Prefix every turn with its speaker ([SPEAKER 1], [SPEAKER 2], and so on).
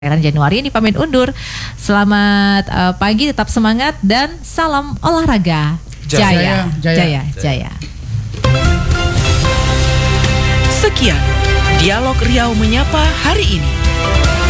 [SPEAKER 1] Januari ini pamit undur. Selamat pagi, tetap semangat dan salam olahraga. Jaya.
[SPEAKER 2] Sekian Dialog Riau Menyapa hari ini.